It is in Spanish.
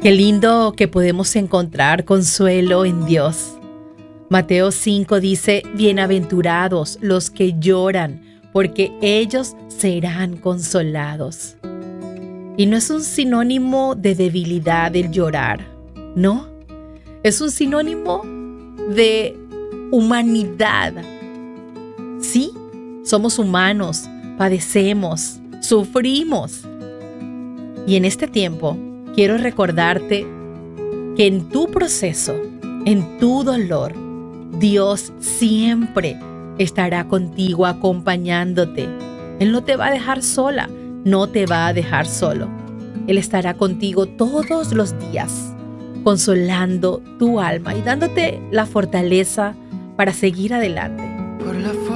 Qué lindo que podemos encontrar consuelo en Dios. Mateo 5 dice, bienaventurados los que lloran, porque ellos serán consolados. Y no es un sinónimo de debilidad el llorar, ¿no? Es un sinónimo de humanidad. Sí, somos humanos, padecemos, sufrimos. Y en este tiempo quiero recordarte que en tu proceso, en tu dolor, Dios siempre estará contigo acompañándote. Él no te va a dejar sola, no te va a dejar solo. Él estará contigo todos los días, consolando tu alma y dándote la fortaleza para seguir adelante.